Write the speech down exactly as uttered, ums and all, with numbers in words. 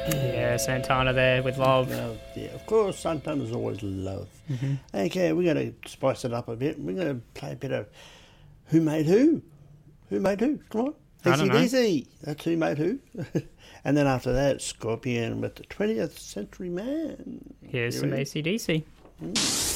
Yeah, Santana there with Love. Love, yeah, of course, Santana's always love. Mm-hmm. Okay, we're going to spice it up a bit. We're going to play a bit of Who Made Who? Who Made Who? Come on. I don't know. A C D C. That's Who Made Who. And then after that, Scorpion with the twentieth Century Man. Here's You some ready? A C D C. Mm.